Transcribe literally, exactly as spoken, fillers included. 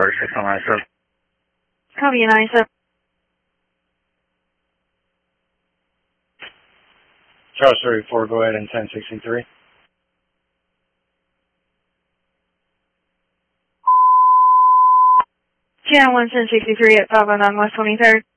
thirty-six on ninety-seven. Copy you, ninety-seven. Charles thirty-four, go ahead in ten sixty-three. Channel one ten sixty-three at five oh nine West twenty-third.